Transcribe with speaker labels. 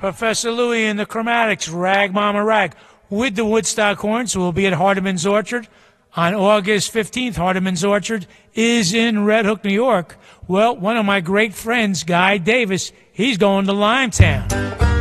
Speaker 1: Professor Louie and the Chromatics, Rag Mama Rag, with the Woodstock Horns, who will be at Hardeman's Orchard on August 15th. Hardeman's Orchard is in Red Hook, New York. Well, one of my great friends, Guy Davis, he's going to Limetown.